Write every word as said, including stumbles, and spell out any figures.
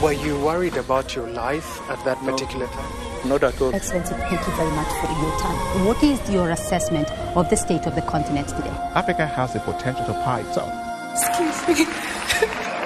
Were you worried about your life at that No. particular time? Not at all. Excellency, thank you very much for your time. What is your assessment of the state of the continent today? Africa has the potential to power itself. Excuse me.